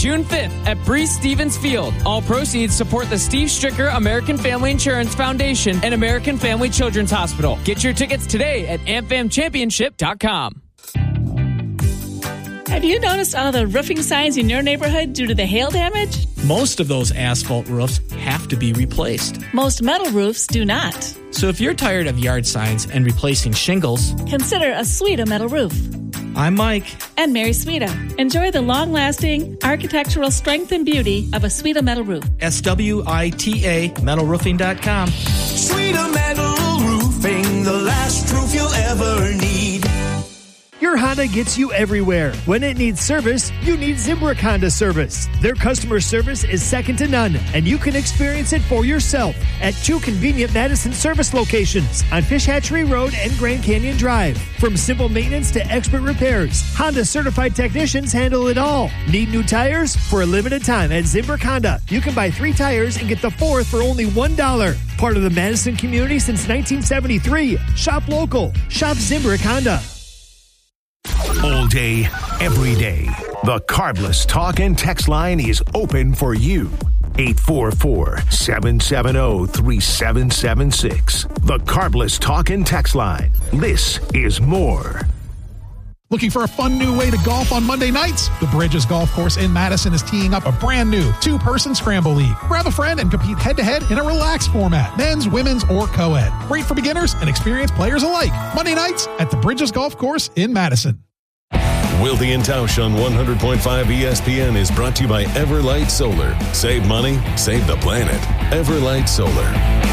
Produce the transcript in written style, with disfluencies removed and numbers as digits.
June 5th at Breeze Stevens Field. All proceeds support the Steve Stricker American Family Insurance Foundation and American Family Children's Hospital. Get your tickets today at amfamchampionship.com. Have you noticed all the roofing signs in your neighborhood due to the hail damage? Most of those asphalt roofs have to be replaced. Most metal roofs do not. So if you're tired of yard signs and replacing shingles, consider a Suita metal roof. I'm Mike. And Mary Suita. Enjoy the long-lasting architectural strength and beauty of a Suita metal roof. SWITA metalroofing.com. Suita Metal Roofing, the last roof you'll ever need. Your Honda gets you everywhere. When it needs service, you need Zimbrick Honda service. Their customer service is second to none, and you can experience it for yourself at 2 convenient Madison service locations on Fish Hatchery Road and Grand Canyon Drive. From simple maintenance to expert repairs, Honda certified technicians handle it all. Need new tires? For a limited time at Zimbrick Honda, you can buy 3 tires and get the 4th for only $1. Part of the Madison community since 1973. Shop local. Shop Zimbrick Honda. All day, every day, the Carbless Talk and Text line is open for you. 844-770-3776. The Carbless Talk and Text line. This is more. Looking for a fun new way to golf on Monday nights? The Bridges Golf Course in Madison is teeing up a brand new 2-person scramble league. Grab a friend and compete head-to-head in a relaxed format, men's, women's, or co-ed. Great for beginners and experienced players alike. Monday nights at the Bridges Golf Course in Madison. Wilde and Tausch on 100.5 ESPN is brought to you by Everlight Solar. Save money, save the planet. Everlight Solar.